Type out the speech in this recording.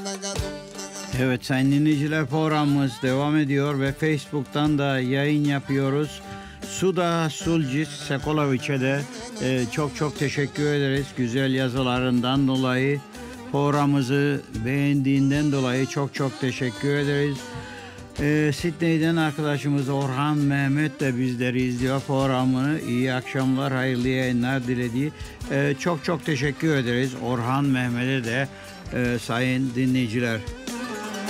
Evet sayın dinleyiciler, programımız devam ediyor ve Facebook'tan da yayın yapıyoruz. Suda Sulcis Sekoloviç'e de çok çok teşekkür ederiz. Güzel yazılarından dolayı, programımızı beğendiğinden dolayı çok çok teşekkür ederiz. Sydney'den arkadaşımız Orhan Mehmet de bizleri izliyor programını. İyi akşamlar, hayırlı yayınlar dilediği. Çok çok teşekkür ederiz Orhan Mehmet'e de sayın dinleyiciler.